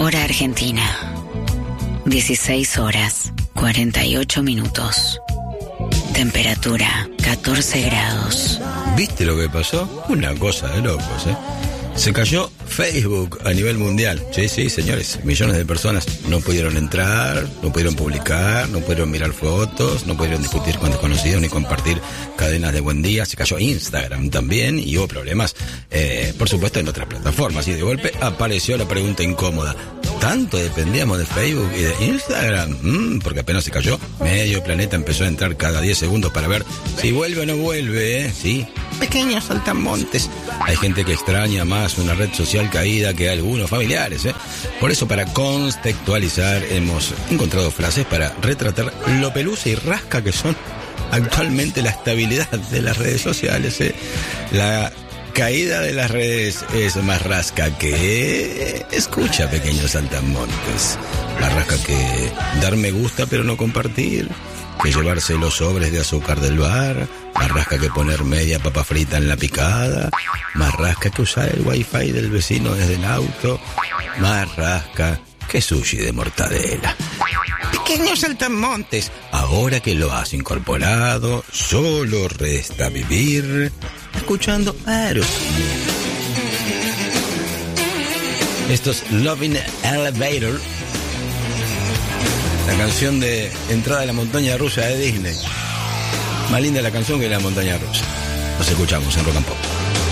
Hora Argentina. 16 horas, 48 minutos. Temperatura, 14 grados. ¿Viste lo que pasó? Una cosa de locos, ¿eh? Se cayó Facebook a nivel mundial. Sí, señores, millones de personas no pudieron entrar, no pudieron publicar, no pudieron mirar fotos, no pudieron discutir con desconocidos ni compartir cadenas de buen día. Se cayó Instagram también y hubo problemas, por supuesto, en otras plataformas. Y de golpe apareció la pregunta incómoda. ¿Tanto dependíamos de Facebook y de Instagram? Porque apenas se cayó, medio planeta empezó a entrar cada 10 segundos para ver si vuelve o no vuelve, ¿eh? Sí, pequeños saltamontes. Hay gente que extraña más una red social caída que algunos familiares, ¿eh? Por eso, para contextualizar, hemos encontrado frases para retratar lo pelusa y rasca que son actualmente la estabilidad de las redes sociales, ¿eh? La caída de las redes es más rasca que... Escucha, pequeños saltamontes. Más rasca que dar me gusta pero no compartir, que llevarse los sobres de azúcar del bar, más rasca que poner media papa frita en la picada, más rasca que usar el wifi del vecino desde el auto, más rasca que sushi de mortadela. Pequeños saltamontes, ahora que lo has incorporado, solo resta vivir escuchando Aerosmith. Esto es Loving Elevator, la canción de entrada de la montaña rusa de Disney. Más linda la canción que la montaña rusa. Nos escuchamos en Rock and Pop.